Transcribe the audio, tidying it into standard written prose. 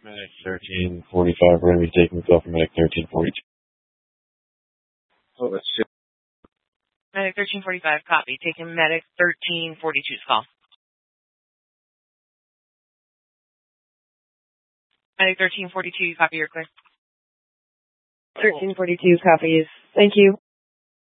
Medic 1345, we're going to be taking the call from Medic 1342. Oh, that's it. Medic 1345, copy. Taking Medic 1342's call. Medic 1342, copy, you're clear. 1342 copies. Thank you.